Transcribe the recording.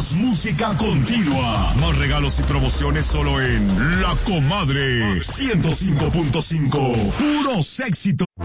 Más música continua. Más regalos y promociones solo en La Comadre 105.5. Puros éxitos.